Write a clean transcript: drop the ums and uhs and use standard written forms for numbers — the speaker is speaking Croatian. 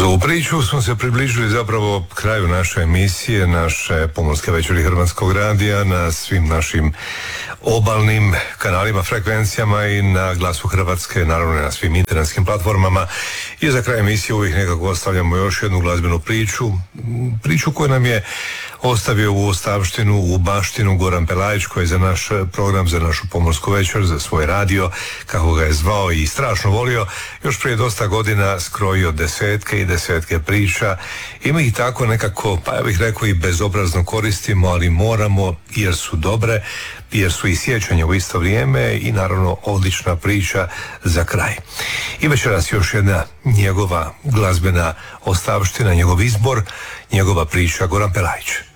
ovu priču smo se približili zapravo kraju naše emisije, naše pomorske večeri Hrvatskog radija na svim našim obalnim kanalima, frekvencijama i na Glasu Hrvatske, naravno na svim internetskim platformama. I za kraj emisije uvijek nekako ostavljamo još jednu glazbenu priču koju nam je ostavio u ostavštinu, u baštinu Goran Pelajić, koji je za naš program, za našu pomorsku večer, za svoj radio, kako ga je zvao i strašno volio, još prije dosta godina skrojio desetke i desetke priča i mi ih tako nekako, pa ja bih rekao, i bezobrazno koristimo, ali moramo, jer su dobre, jer su i sjećanja u isto vrijeme i naravno odlična priča za kraj. I večeras još jedna njegova glazbena ostavština, njegov izbor, njegova priča, Goran Pelajić.